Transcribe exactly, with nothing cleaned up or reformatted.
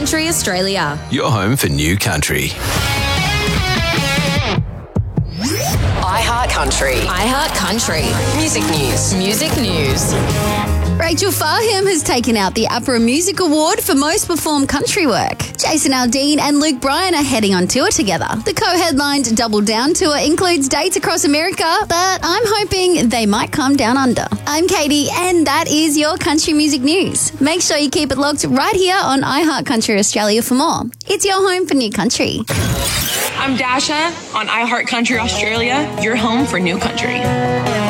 Country Australia. Your home for new country. iHeart Country. iHeart Country. Music news. Music news. Rachel Farham has taken out the APRA Music Award for Most Performed Country Work. Jason Aldean and Luke Bryan are heading on tour together. The co-headlined Double Down tour includes dates across America, but I'm hoping they might come down under. I'm Katie, and that is your country music news. Make sure you keep it locked right here on iHeart Country Australia for more. It's your home for new country. I'm Dasha on iHeart Country Australia, your home for new country.